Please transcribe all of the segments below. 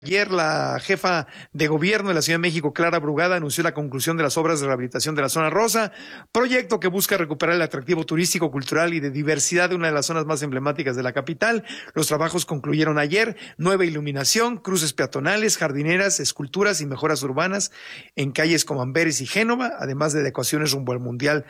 Ayer la jefa de gobierno de la Ciudad de México, Clara Brugada, anunció la conclusión de las obras de rehabilitación de la Zona Rosa, proyecto que busca recuperar el atractivo turístico, cultural y de diversidad de una de las zonas más emblemáticas de la capital. Los trabajos concluyeron ayer: nueva iluminación, cruces peatonales, jardineras, esculturas y mejoras urbanas en calles como Amberes y Génova, además de adecuaciones rumbo al Mundial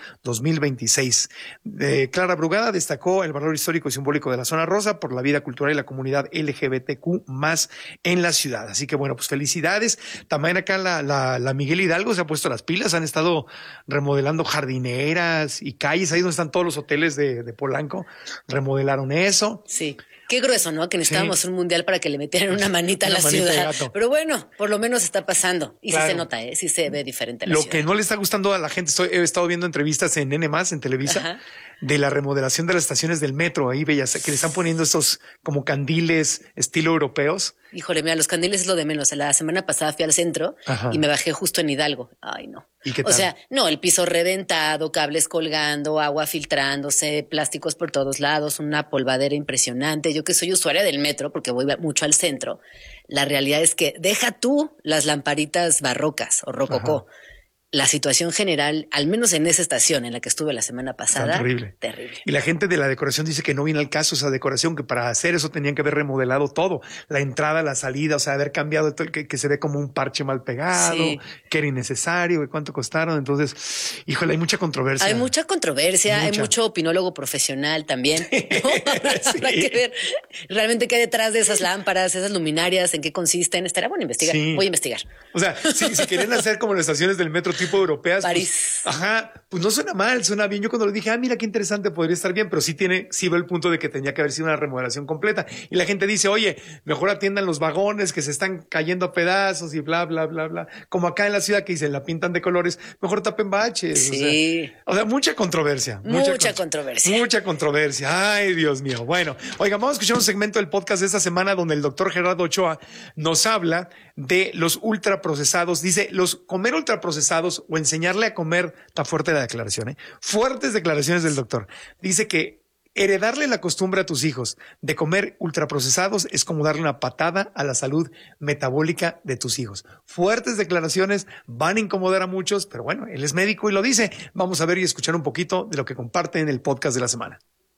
2026. Clara Brugada destacó el valor histórico y simbólico de la Zona Rosa por la vida cultural y la comunidad LGBTQ más en la ciudad. Así que bueno, pues felicidades. También acá la Miguel Hidalgo se ha puesto las pilas, han estado remodelando jardineras y calles, ahí donde están todos los hoteles de Polanco, remodelaron eso. Sí. Qué grueso, ¿no? Que necesitábamos un mundial para que le metieran una manita a la ciudad. Pero bueno, por lo menos está pasando. Y claro, sí se nota, sí se ve diferente la ciudad. Lo que no le está gustando a la gente, he estado viendo entrevistas en N+, en Televisa, ajá, de la remodelación de las estaciones del metro, ahí bellas, que le están poniendo estos como candiles estilo europeos. Híjole, mira, los candiles es lo de menos. La semana pasada fui al centro, ajá, y me bajé justo en Hidalgo. Ay, no. ¿Y qué tal? O sea, no, el piso reventado, cables colgando, agua filtrándose, plásticos por todos lados, una polvadera impresionante. Yo que soy usuaria del metro, porque voy mucho al centro, la realidad es que deja tú las lamparitas barrocas o rococó. Ajá. La situación general, al menos en esa estación en la que estuve la semana pasada, terrible. Terrible. Y la gente de la decoración dice que no viene al caso esa decoración, que para hacer eso tenían que haber remodelado todo, la entrada, la salida, o sea, haber cambiado todo, que se ve como un parche mal pegado, sí, que era innecesario, que cuánto costaron. Entonces, híjole, hay mucha controversia. Hay mucha controversia, hay mucho opinólogo profesional también, ¿no? Sí. Habrá que ver realmente qué hay detrás de esas lámparas, esas luminarias, en qué consisten. Estaría bueno investigar. Sí. Voy a investigar. O sea, si quieren hacer como las estaciones del metro tipo europeas, París. Pues, ajá, pues no suena mal, suena bien. Yo cuando le dije, mira qué interesante, podría estar bien, pero sí veo el punto de que tenía que haber sido una remodelación completa. Y la gente dice, oye, mejor atiendan los vagones que se están cayendo a pedazos y bla, bla, bla, bla. Como acá en la ciudad que dicen, la pintan de colores, mejor tapen baches. Sí. O sea, mucha controversia. Mucha controversia. Mucha controversia. Ay, Dios mío. Bueno, oiga, vamos a escuchar un segmento del podcast de esta semana donde el doctor Gerardo Ochoa nos habla de los ultraprocesados. Dice, los comer ultraprocesados o enseñarle a comer, está fuerte la declaración, fuertes declaraciones del doctor. Dice que heredarle la costumbre a tus hijos de comer ultraprocesados es como darle una patada a la salud metabólica de tus hijos. Fuertes declaraciones, van a incomodar a muchos, pero bueno, él es médico y lo dice. Vamos a ver y escuchar un poquito de lo que comparte en el podcast de la semana.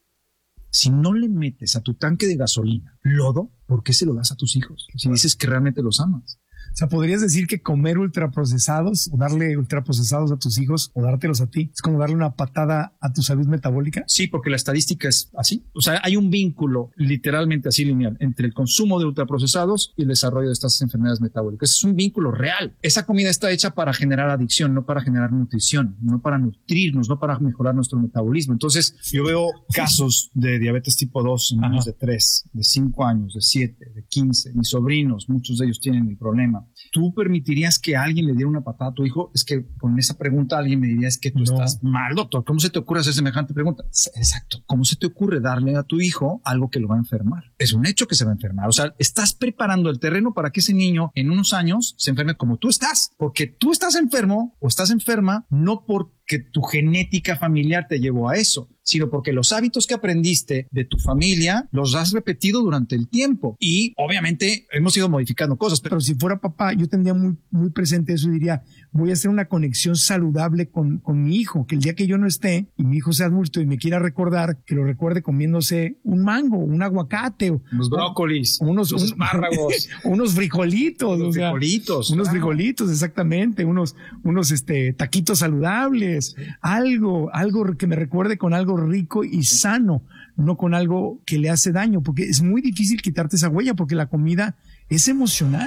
Si no le metes a tu tanque de gasolina lodo, ¿por qué se lo das a tus hijos? Si dices que realmente los amas. O sea, ¿podrías decir que comer ultraprocesados o darle ultraprocesados a tus hijos o dártelos a ti es como darle una patada a tu salud metabólica? Sí, porque la estadística es así. O sea, hay un vínculo literalmente así lineal entre el consumo de ultraprocesados y el desarrollo de estas enfermedades metabólicas. Es un vínculo real. Esa comida está hecha para generar adicción, no para generar nutrición, no para nutrirnos, no para mejorar nuestro metabolismo. Entonces, yo veo casos de diabetes tipo 2 en niños de 3, de 5 años, de 7, de 15. Mis sobrinos, muchos de ellos tienen el problema. ¿Tú permitirías que alguien le diera una patada a tu hijo? Es que con esa pregunta alguien me diría, es que tú estás mal, doctor. ¿Cómo se te ocurre hacer semejante pregunta? Exacto. ¿Cómo se te ocurre darle a tu hijo algo que lo va a enfermar? Es un hecho que se va a enfermar. O sea, estás preparando el terreno para que ese niño en unos años se enferme como tú estás. Porque tú estás enfermo o estás enferma no porque tu genética familiar te llevó a eso, sino porque los hábitos que aprendiste de tu familia los has repetido durante el tiempo y obviamente hemos ido modificando cosas. Pero si fuera papá, yo tendría muy presente eso y diría, voy a hacer una conexión saludable con mi hijo, que el día que yo no esté y mi hijo sea adulto y me quiera recordar, que lo recuerde comiéndose un mango, un aguacate, unos brócolis, unos espárragos, unos frijolitos, unos frijolitos, exactamente, unos taquitos saludables, algo que me recuerde con algo rico y sano, no con algo que le hace daño, porque es muy difícil quitarte esa huella, porque la comida es emocional.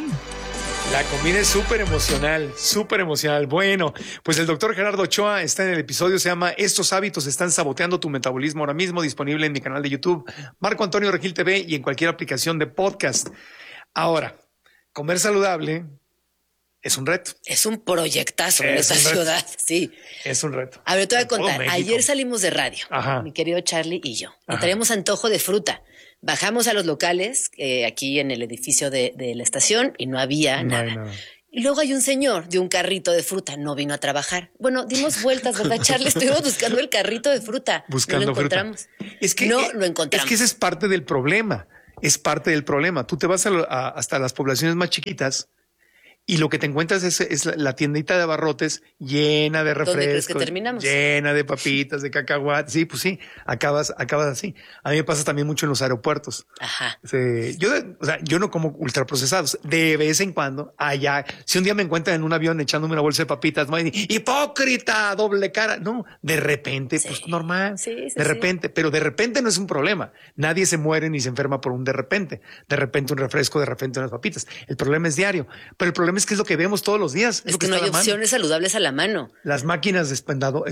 La comida es súper emocional, súper emocional. Bueno, pues el doctor Gerardo Ochoa está en el episodio, se llama Estos hábitos están saboteando tu metabolismo, ahora mismo disponible en mi canal de YouTube, Marco Antonio Regil TV, y en cualquier aplicación de podcast. Ahora, comer saludable es un reto. Es un proyectazo en esta ciudad, sí. Es un reto. A ver, te voy a contar. Ayer salimos de radio, ajá, mi querido Charlie y yo, y traíamos antojo de fruta. Bajamos a los locales, aquí en el edificio de la estación, y no había nada. Y luego hay un señor de un carrito de fruta, no vino a trabajar. Bueno, dimos vueltas, ¿verdad, Charlie? Estuvimos buscando el carrito de fruta. Buscando no lo encontramos. Fruta. Es que, no lo encontramos. Es que ese es parte del problema. es parte del problema. Tú te vas hasta las poblaciones más chiquitas y lo que te encuentras es la tiendita de abarrotes llena de refrescos. ¿Dónde crees que terminamos? Llena de papitas, de cacahuates. Sí, pues sí, acabas así. A mí me pasa también mucho en los aeropuertos. Ajá. Yo no como ultraprocesados. De vez en cuando, si un día me encuentran en un avión echándome una bolsa de papitas, no hay hipócrita, doble cara. No, de repente, pues normal. De repente, pero de repente no es un problema. Nadie se muere ni se enferma por un de repente. De repente un refresco, de repente unas papitas. El problema es diario. Pero el problema es que es lo que vemos todos los días. Es que no hay opciones saludables a la mano. Las máquinas de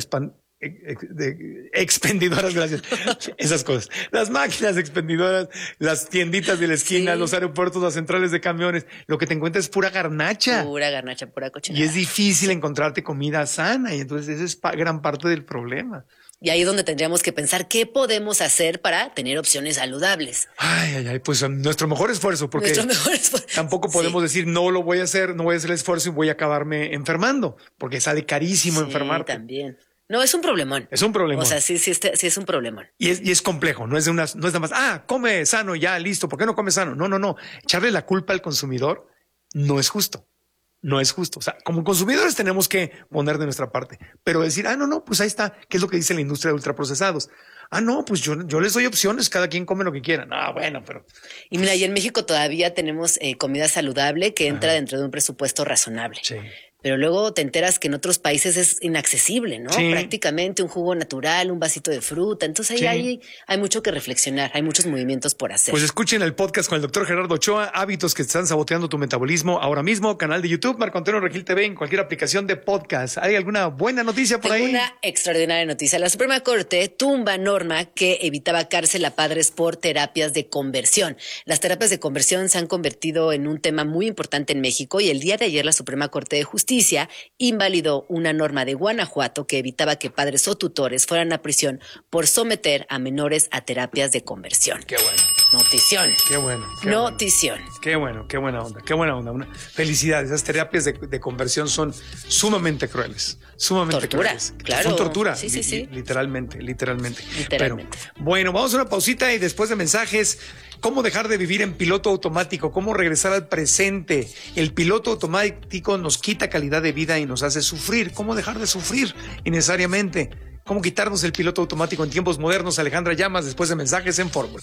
expendidoras, gracias. Esas cosas. Las máquinas expendidoras, las tienditas de la esquina, los aeropuertos, las centrales de camiones. Lo que te encuentras es pura garnacha. Pura garnacha, pura cochinada. Y es difícil encontrarte comida sana. Y entonces esa es gran parte del problema. Y ahí es donde tendríamos que pensar qué podemos hacer para tener opciones saludables. Pues nuestro mejor esfuerzo, porque tampoco podemos decir no lo voy a hacer, no voy a hacer el esfuerzo y voy a acabarme enfermando, porque sale carísimo enfermarte. También. No, es un problemón. Es un problemón. O sea, sí es un problemón. Y es complejo, no es nada más, come sano, ya, listo, ¿por qué no come sano? No. Echarle la culpa al consumidor no es justo. No es justo. O sea, como consumidores tenemos que poner de nuestra parte, pero decir, pues ahí está, ¿qué es lo que dice la industria de ultraprocesados? Pues yo les doy opciones, cada quien come lo que quiera. Pero. Y mira, y en México todavía tenemos comida saludable que entra dentro de un presupuesto razonable. Sí. Pero luego te enteras que en otros países es inaccesible, ¿no? Sí. Prácticamente un jugo natural, un vasito de fruta. Entonces ahí hay mucho que reflexionar, hay muchos movimientos por hacer. Pues escuchen el podcast con el doctor Gerardo Ochoa, hábitos que están saboteando tu metabolismo ahora mismo, canal de YouTube, Marco Antonio Regil TV, en cualquier aplicación de podcast. ¿Hay alguna buena noticia por ahí? Una extraordinaria noticia. La Suprema Corte tumba norma que evitaba cárcel a padres por terapias de conversión. Las terapias de conversión se han convertido en un tema muy importante en México y el día de ayer la Suprema Corte de Justicia invalidó una norma de Guanajuato que evitaba que padres o tutores fueran a prisión por someter a menores a terapias de conversión. Qué bueno. Notición. Qué bueno. Notición. Qué bueno, qué buena onda, qué buena onda. Felicidades. Esas terapias de conversión son sumamente crueles. Sumamente crueles. Claro. Son tortura. Sí. Literalmente. Pero, bueno, vamos a una pausita y después de mensajes, ¿cómo dejar de vivir en piloto automático? ¿Cómo regresar al presente? El piloto automático nos quita calidad de vida y nos hace sufrir. ¿Cómo dejar de sufrir innecesariamente? ¿Cómo quitarnos el piloto automático en tiempos modernos? Alejandra Llamas, después de mensajes en Fórmula.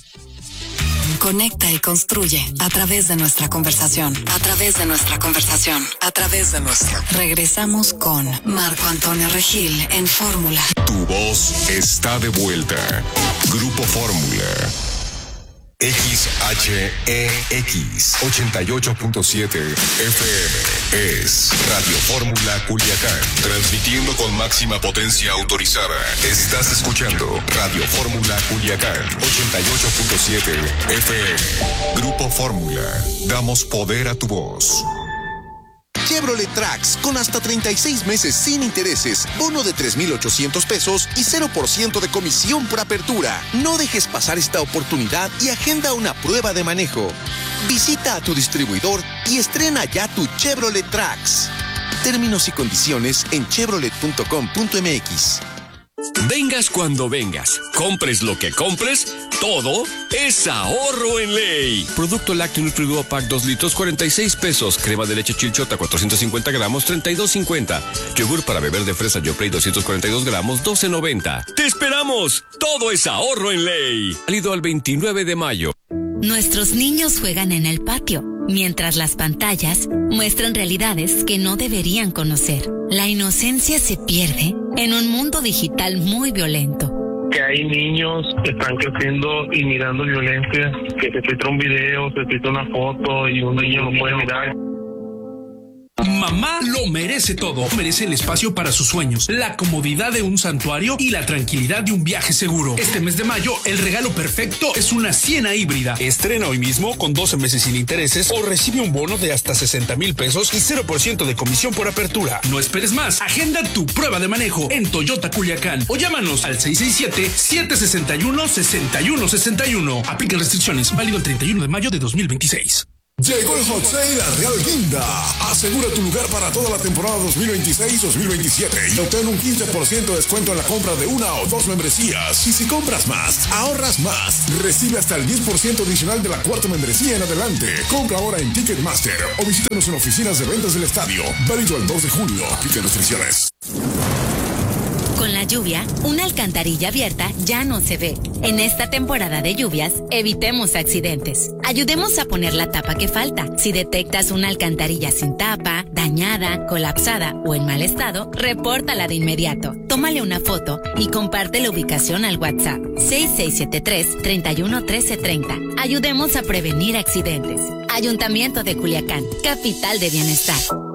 Conecta y construye a través de nuestra conversación. Regresamos con Marco Antonio Regil en Fórmula. Tu voz está de vuelta. Grupo Fórmula. XHEX 88.7 FM es Radio Fórmula Culiacán, transmitiendo con máxima potencia autorizada. Estás escuchando Radio Fórmula Culiacán 88.7 FM. Grupo Fórmula, damos poder a tu voz. Chevrolet Trax con hasta 36 meses sin intereses, bono de 3,800 pesos y 0% de comisión por apertura. No dejes pasar esta oportunidad y agenda una prueba de manejo. Visita a tu distribuidor y estrena ya tu Chevrolet Trax. Términos y condiciones en chevrolet.com.mx. Vengas cuando vengas, compres lo que compres, todo es ahorro en ley. Producto lácteo Nutriduo Pack 2 litros, 46 pesos. Crema de leche Chilchota, 450 gramos, 32.50. Yogur para beber de fresa Yoplait, 242 gramos, 12.90. ¡Te esperamos! Todo es ahorro en ley. Válido al 29 de mayo. Nuestros niños juegan en el patio, mientras las pantallas muestran realidades que no deberían conocer. La inocencia se pierde en un mundo digital muy violento. Que hay niños que están creciendo y mirando violencia, que se filtra un video, se filtra una foto y un niño lo puede mirar. Mamá lo merece todo. Merece el espacio para sus sueños, la comodidad de un santuario y la tranquilidad de un viaje seguro. Este mes de mayo, el regalo perfecto es una Siena híbrida. Estrena hoy mismo con 12 meses sin intereses o recibe un bono de hasta 60,000 pesos y 0% de comisión por apertura. No esperes más. Agenda tu prueba de manejo en Toyota Culiacán o llámanos al 667-761-6161. Aplica restricciones. Válido el 31 de mayo de 2026. Llegó el Hot Sale a Real Guinda. Asegura tu lugar para toda la temporada 2026-2027 y obtén un 15% de descuento en la compra de una o dos membresías. Y si compras más, ahorras más. Recibe hasta el 10% adicional de la cuarta membresía en adelante. Compra ahora en Ticketmaster o visítanos en oficinas de ventas del estadio. Válido el 2 de julio. Aplica restricciones. Con la lluvia, una alcantarilla abierta ya no se ve. En esta temporada de lluvias, evitemos accidentes. Ayudemos a poner la tapa que falta. Si detectas una alcantarilla sin tapa, dañada, colapsada o en mal estado, repórtala de inmediato. Tómale una foto y comparte la ubicación al WhatsApp 6673-311330. Ayudemos a prevenir accidentes. Ayuntamiento de Culiacán, capital de bienestar.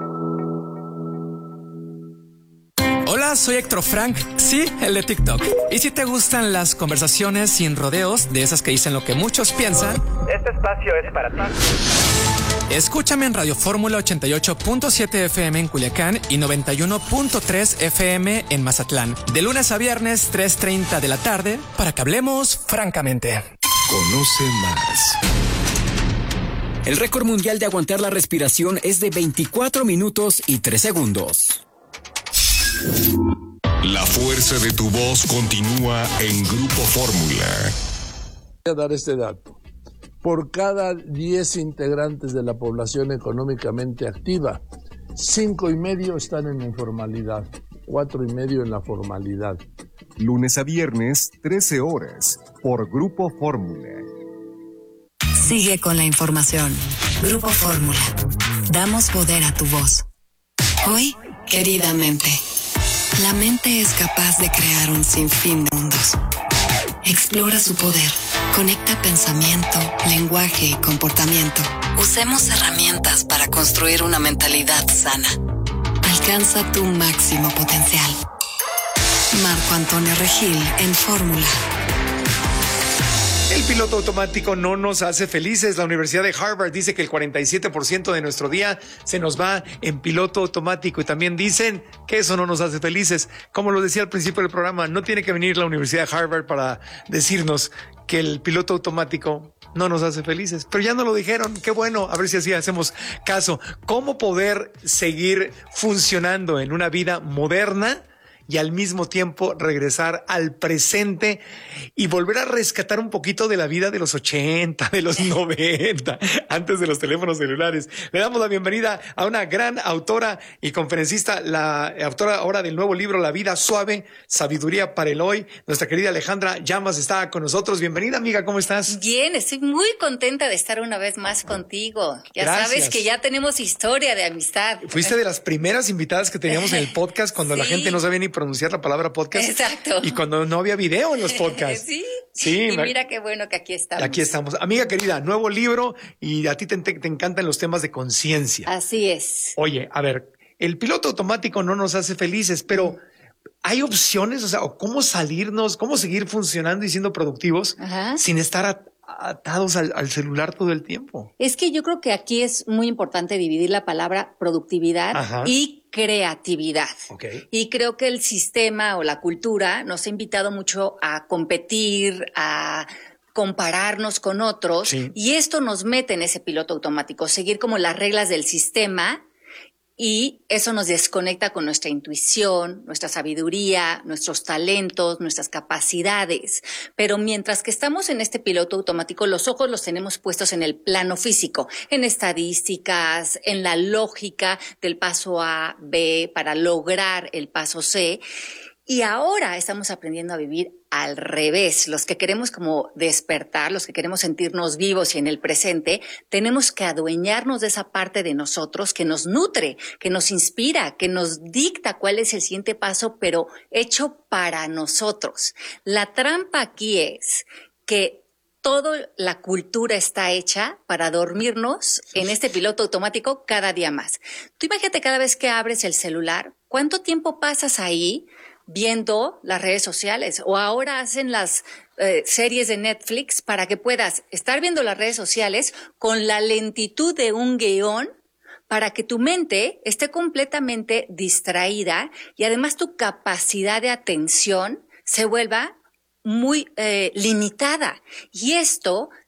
Hola, soy Héctor Frank, sí, el de TikTok. Y si te gustan las conversaciones sin rodeos, de esas que dicen lo que muchos piensan, este espacio es para ti. Escúchame en Radio Fórmula 88.7 FM en Culiacán y 91.3 FM en Mazatlán. De lunes a viernes, 3:30 de la tarde, para que hablemos francamente. Conoce más. El récord mundial de aguantar la respiración es de 24 minutos y 3 segundos. La fuerza de tu voz continúa en Grupo Fórmula. Voy a dar este dato. Por cada 10 integrantes de la población económicamente activa, 5,5 están en la informalidad, 4,5 en la formalidad. Lunes a viernes, 13 horas, por Grupo Fórmula. Sigue con la información. Grupo Fórmula. Damos poder a tu voz. Hoy, queridamente. La mente es capaz de crear un sinfín de mundos. Explora su poder. Conecta pensamiento, lenguaje y comportamiento. Usemos herramientas para construir una mentalidad sana. Alcanza tu máximo potencial. Marco Antonio Regil en Fórmula. El piloto automático no nos hace felices. La Universidad de Harvard dice que el 47% de nuestro día se nos va en piloto automático y también dicen que eso no nos hace felices. Como lo decía al principio del programa, no tiene que venir la Universidad de Harvard para decirnos que el piloto automático no nos hace felices, pero ya no lo dijeron. Qué bueno, a ver si así hacemos caso. ¿Cómo poder seguir funcionando en una vida moderna y al mismo tiempo regresar al presente y volver a rescatar un poquito de la vida de los 80, de los 90, antes de los teléfonos celulares? Le damos la bienvenida a una gran autora y conferencista, la autora ahora del nuevo libro La vida suave, sabiduría para el hoy. Nuestra querida Alejandra Llamas está con nosotros. Bienvenida, amiga, ¿cómo estás? Bien, estoy muy contenta de estar una vez más contigo. Ya Gracias. Sabes que ya tenemos historia de amistad. Fuiste de las primeras invitadas que teníamos en el podcast cuando la gente no sabía ni pronunciar la palabra podcast. Exacto. Y cuando no había video en los podcasts. Sí. Y mira qué bueno que aquí estamos. Aquí estamos. Amiga querida, nuevo libro y a ti te encantan los temas de conciencia. Así es. Oye, a ver, el piloto automático no nos hace felices, pero ¿hay opciones? O sea, ¿cómo salirnos, cómo seguir funcionando y siendo productivos sin estar atados al celular todo el tiempo? Es que yo creo que aquí es muy importante dividir la palabra productividad y creatividad. Okay. Y creo que el sistema o la cultura nos ha invitado mucho a competir, a compararnos con otros, y esto nos mete en ese piloto automático, seguir como las reglas del sistema. Y eso nos desconecta con nuestra intuición, nuestra sabiduría, nuestros talentos, nuestras capacidades. Pero mientras que estamos en este piloto automático, los ojos los tenemos puestos en el plano físico, en estadísticas, en la lógica del paso A, B, para lograr el paso C. Y ahora estamos aprendiendo a vivir al revés. Los que queremos como despertar, los que queremos sentirnos vivos y en el presente, tenemos que adueñarnos de esa parte de nosotros que nos nutre, que nos inspira, que nos dicta cuál es el siguiente paso, pero hecho para nosotros. La trampa aquí es que toda la cultura está hecha para dormirnos en este piloto automático cada día más. Tú imagínate cada vez que abres el celular, ¿cuánto tiempo pasas ahí viendo las redes sociales? O ahora hacen las series de Netflix para que puedas estar viendo las redes sociales con la lentitud de un guión para que tu mente esté completamente distraída y además tu capacidad de atención se vuelva muy limitada. Y esto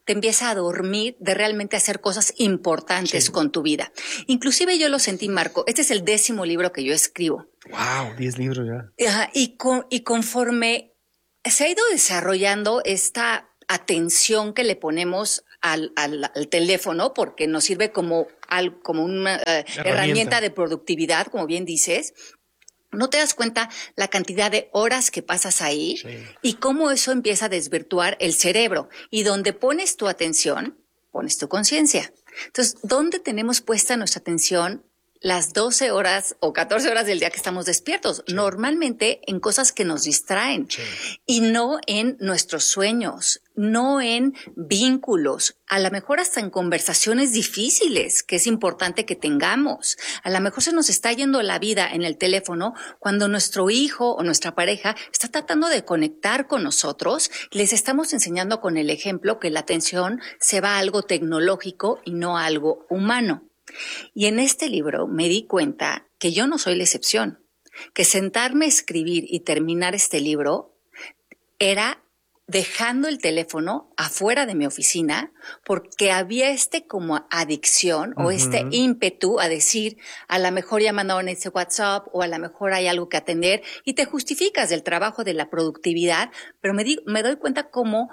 te empieza a dormir de realmente hacer cosas importantes con tu vida. Inclusive yo lo sentí, Marco, este es el 10º libro que yo escribo. Wow, 10 libros ya. Y conforme se ha ido desarrollando esta atención que le ponemos al teléfono, porque nos sirve como una herramienta de productividad, como bien dices, no te das cuenta la cantidad de horas que pasas ahí y cómo eso empieza a desvirtuar el cerebro. Y donde pones tu atención, pones tu conciencia. Entonces, ¿dónde tenemos puesta nuestra atención las 12 horas o 14 horas del día que estamos despiertos? Normalmente en cosas que nos distraen y no en nuestros sueños, no en vínculos, a lo mejor hasta en conversaciones difíciles que es importante que tengamos. A lo mejor se nos está yendo la vida en el teléfono cuando nuestro hijo o nuestra pareja está tratando de conectar con nosotros. Les estamos enseñando con el ejemplo que la atención se va a algo tecnológico y no a algo humano. Y en este libro me di cuenta que yo no soy la excepción, que sentarme a escribir y terminar este libro era dejando el teléfono afuera de mi oficina porque había como adicción o este ímpetu a decir, a lo mejor ya mandaron ese WhatsApp o a lo mejor hay algo que atender y te justificas del trabajo, de la productividad, pero me doy cuenta como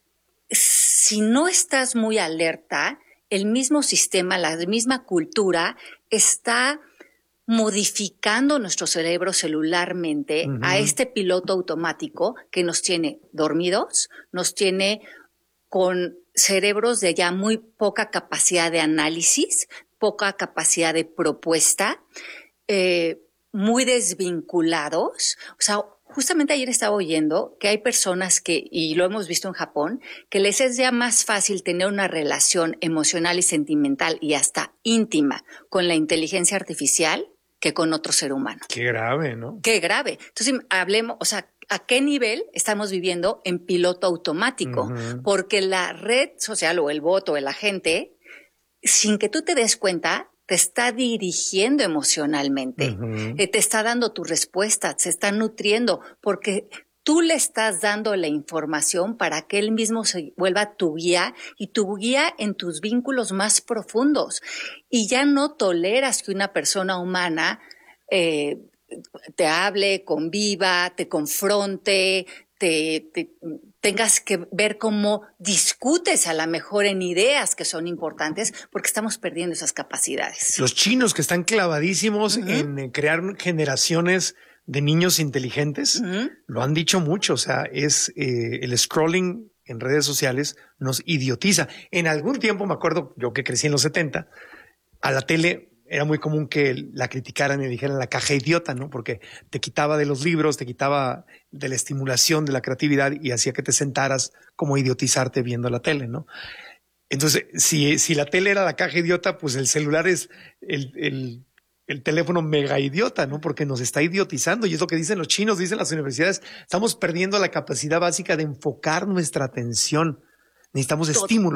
si no estás muy alerta, el mismo sistema, la misma cultura está modificando nuestro cerebro celularmente a este piloto automático que nos tiene dormidos, nos tiene con cerebros de ya muy poca capacidad de análisis, poca capacidad de propuesta, muy desvinculados. O sea, justamente ayer estaba oyendo que hay personas que, y lo hemos visto en Japón, que les es ya más fácil tener una relación emocional y sentimental y hasta íntima con la inteligencia artificial que con otro ser humano. Qué grave, ¿no? Qué grave. Entonces, hablemos, o sea, ¿a qué nivel estamos viviendo en piloto automático? Porque la red social o el bot o el agente, sin que tú te des cuenta, te está dirigiendo emocionalmente, te está dando tu respuesta, se está nutriendo, porque tú le estás dando la información para que él mismo se vuelva tu guía y tu guía en tus vínculos más profundos. Y ya no toleras que una persona humana te hable, conviva, te confronte, tengas que ver cómo discutes a lo mejor en ideas que son importantes porque estamos perdiendo esas capacidades. Los chinos que están clavadísimos en crear generaciones de niños inteligentes, lo han dicho mucho, o sea, es el scrolling en redes sociales nos idiotiza. En algún tiempo, me acuerdo, yo que crecí en los 70, a la tele era muy común que la criticaran y dijeran la caja idiota, ¿no? Porque te quitaba de los libros, te quitaba de la estimulación, de la creatividad y hacía que te sentaras como idiotizarte viendo la tele, ¿no? Entonces, si la tele era la caja idiota, pues el celular es el teléfono mega idiota, ¿no? Porque nos está idiotizando y es lo que dicen los chinos, dicen las universidades. Estamos perdiendo la capacidad básica de enfocar nuestra atención. Necesitamos estímulo.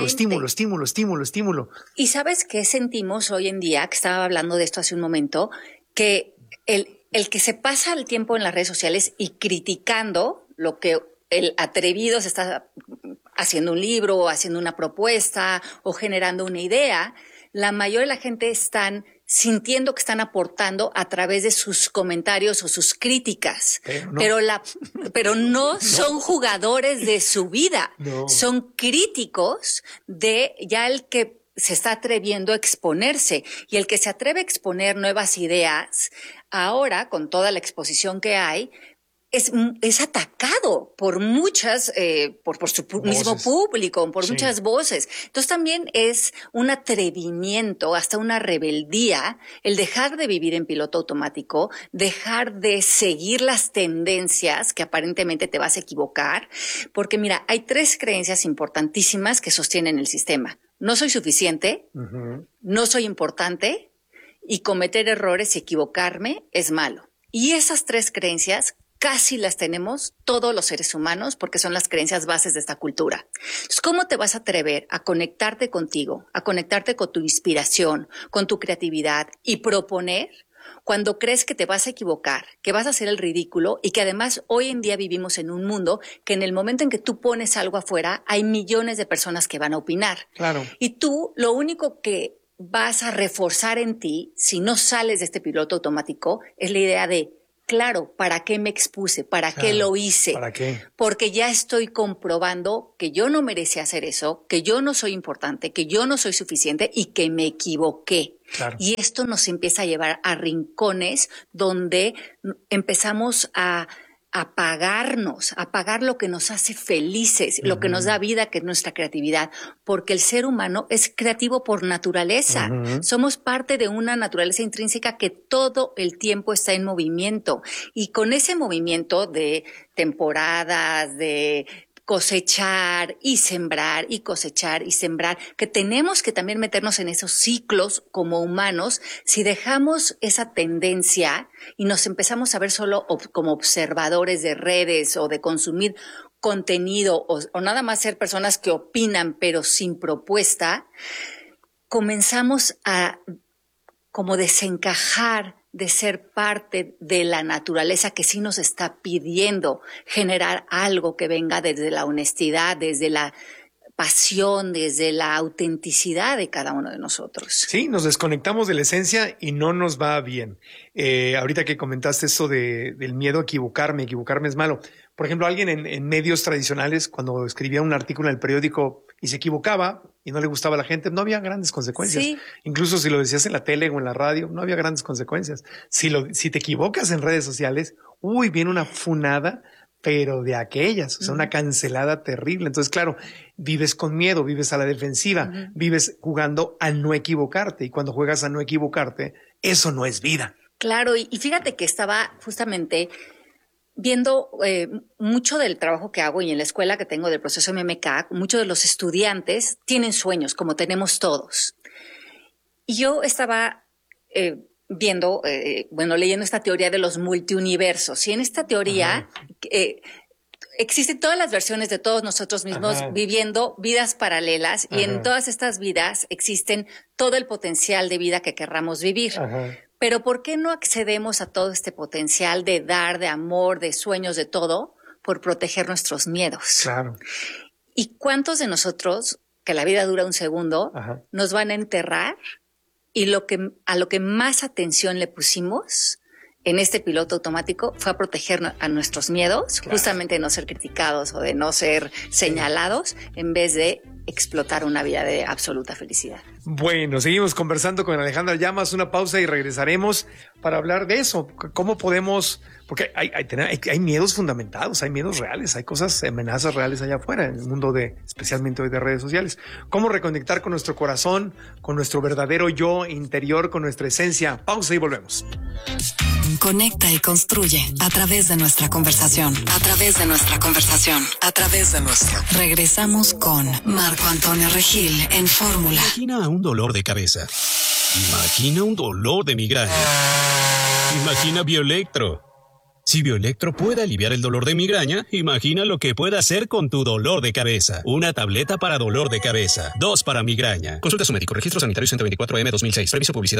¿Y sabes qué sentimos hoy en día? Que estaba hablando de esto hace un momento, que el que se pasa el tiempo en las redes sociales y criticando lo que el atrevido se está haciendo un libro o haciendo una propuesta o generando una idea, la mayoría de la gente están sintiendo que están aportando a través de sus comentarios o sus críticas, pero no son jugadores de su vida, son críticos de ya el que se está atreviendo a exponerse y el que se atreve a exponer nuevas ideas, ahora con toda la exposición que hay, es atacado por muchas, por su mismo público, por muchas voces. Entonces también es un atrevimiento, hasta una rebeldía, el dejar de vivir en piloto automático, dejar de seguir las tendencias que aparentemente te vas a equivocar, porque mira, hay 3 creencias importantísimas que sostienen el sistema. No soy suficiente, no soy importante y cometer errores y equivocarme es malo. Y esas 3 creencias casi las tenemos todos los seres humanos porque son las creencias bases de esta cultura. Entonces, ¿cómo te vas a atrever a conectarte contigo, a conectarte con tu inspiración, con tu creatividad y proponer cuando crees que te vas a equivocar, que vas a hacer el ridículo y que además hoy en día vivimos en un mundo que en el momento en que tú pones algo afuera, hay millones de personas que van a opinar. Claro. Y tú lo único que vas a reforzar en ti, si no sales de este piloto automático, es la idea de, claro, ¿para qué me expuse? ¿Para qué lo hice? ¿Para qué? Porque ya estoy comprobando que yo no merecía hacer eso, que yo no soy importante, que yo no soy suficiente y que me equivoqué. Claro. Y esto nos empieza a llevar a rincones donde empezamos a apagarnos, apagar lo que nos hace felices, lo que nos da vida, que es nuestra creatividad, porque el ser humano es creativo por naturaleza. Somos parte de una naturaleza intrínseca que todo el tiempo está en movimiento, y con ese movimiento de temporadas, de cosechar y sembrar y cosechar y sembrar, que tenemos que también meternos en esos ciclos como humanos. Si dejamos esa tendencia y nos empezamos a ver solo como observadores de redes o de consumir contenido o nada más ser personas que opinan pero sin propuesta, comenzamos a como desencajar de ser parte de la naturaleza que sí nos está pidiendo generar algo que venga desde la honestidad, desde la pasión, desde la autenticidad de cada uno de nosotros. Sí, nos desconectamos de la esencia y no nos va bien. Ahorita que comentaste eso del miedo a equivocarme es malo. Por ejemplo, alguien en medios tradicionales, cuando escribía un artículo en el periódico y se equivocaba y no le gustaba a la gente, no había grandes consecuencias. Sí. Incluso si lo decías en la tele o en la radio, no había grandes consecuencias. Si te equivocas en redes sociales, viene una funada, pero de aquellas, o sea, una cancelada terrible. Entonces, claro, vives con miedo, vives a la defensiva, vives jugando a no equivocarte. Y cuando juegas a no equivocarte, eso no es vida. Claro, y fíjate que estaba justamente viendo mucho del trabajo que hago y en la escuela que tengo del proceso MMK, muchos de los estudiantes tienen sueños, como tenemos todos. Y yo estaba leyendo esta teoría de los multiuniversos. Y en esta teoría existen todas las versiones de todos nosotros mismos viviendo vidas paralelas. Y en todas estas vidas existen todo el potencial de vida que querramos vivir. Pero ¿por qué no accedemos a todo este potencial de dar, de amor, de sueños, de todo, por proteger nuestros miedos? Claro. ¿Y cuántos de nosotros, que la vida dura un segundo, nos van a enterrar? Y a lo que más atención le pusimos en este piloto automático fue a proteger a nuestros miedos, justamente de no ser criticados o de no ser señalados, en vez de explotar una vida de absoluta felicidad. Bueno, seguimos conversando con Alejandra Llamas, una pausa y regresaremos para hablar de eso. ¿Cómo podemos? Porque hay miedos fundamentados, hay miedos reales, hay cosas, amenazas reales allá afuera, en el mundo especialmente hoy de redes sociales. ¿Cómo reconectar con nuestro corazón, con nuestro verdadero yo interior, con nuestra esencia? Pausa y volvemos. Conecta y construye a través de nuestra conversación. A través de nuestra conversación. A través de nuestra. Regresamos con Marco Antonio Regil en Fórmula. Imagina un dolor de cabeza. Imagina un dolor de migraña. Imagina Bioelectro. Si Bioelectro puede aliviar el dolor de migraña, imagina lo que puede hacer con tu dolor de cabeza. Una tableta para dolor de cabeza. 2 para migraña. Consulta a su médico. Registro sanitario 124M 2006. Previso publicidad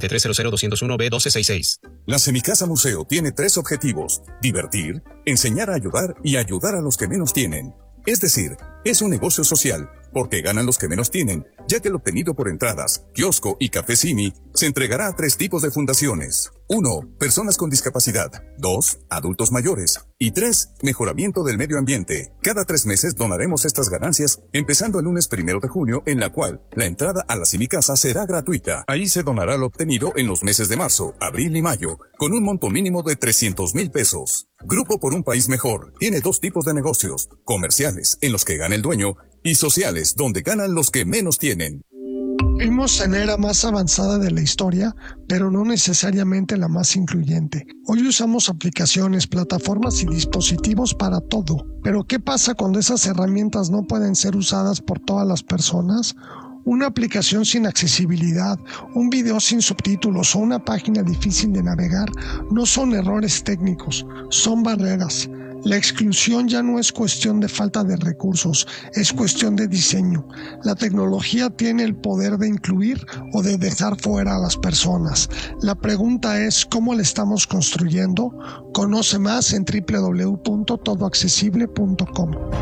2633000201B1266. La Semicasa Museo tiene 3 objetivos: divertir, enseñar a ayudar y ayudar a los que menos tienen. Es decir, es un negocio social, porque ganan los que menos tienen, ya que el obtenido por entradas, kiosco y café Simi se entregará a 3 tipos de fundaciones. 1. Personas con discapacidad. 2. Adultos mayores. Y 3. Mejoramiento del medio ambiente. Cada 3 meses donaremos estas ganancias, empezando el lunes 1 de junio, en la cual la entrada a la Semicasa será gratuita. Ahí se donará lo obtenido en los meses de marzo, abril y mayo, con un monto mínimo de 300,000 pesos. Grupo por un País Mejor tiene 2 tipos de negocios: comerciales, en los que gana el dueño, y sociales, donde ganan los que menos tienen. Vivimos en la era más avanzada de la historia, pero no necesariamente la más incluyente. Hoy usamos aplicaciones, plataformas y dispositivos para todo. Pero ¿qué pasa cuando esas herramientas no pueden ser usadas por todas las personas? Una aplicación sin accesibilidad, un video sin subtítulos o una página difícil de navegar no son errores técnicos, son barreras. La exclusión ya no es cuestión de falta de recursos, es cuestión de diseño. La tecnología tiene el poder de incluir o de dejar fuera a las personas. La pregunta es, ¿cómo la estamos construyendo? Conoce más en www.todoaccesible.com.